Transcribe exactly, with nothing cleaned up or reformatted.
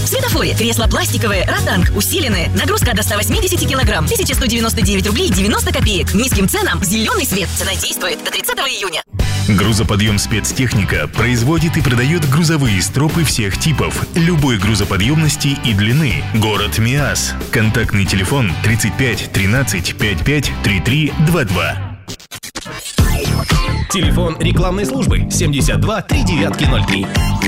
Светофоре. Кресла пластиковые, ротанг, усиленные. Нагрузка до ста восьмидесяти килограмм. тысяча сто девяносто девять рублей девяносто копеек. Низким ценам. Зеленый свет. Цена действует до тридцатого июня. Грузоподъем спецтехника производит и продает грузовые стропы всех типов, любой грузоподъемности и длины. Город Миас. Контактный телефон тридцать пять тринадцать пятьдесят пять тридцать три двадцать два. Телефон рекламной службы семьдесят два три девятки ноль три.